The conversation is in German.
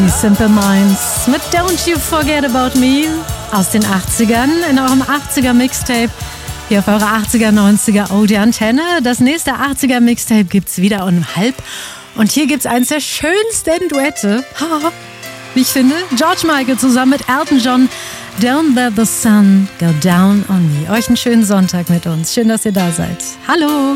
Die Simple Minds mit Don't You Forget About Me aus den 80ern in eurem 80er Mixtape. Hier auf eurer 80er, 90er Oh, die Antenne. Das nächste 80er Mixtape gibt's wieder um 12:30. Und hier gibt's eins der schönsten Duette, wie ich finde. George Michael zusammen mit Elton John. Don't let the sun go down on me. Euch einen schönen Sonntag mit uns. Schön, dass ihr da seid. Hallo.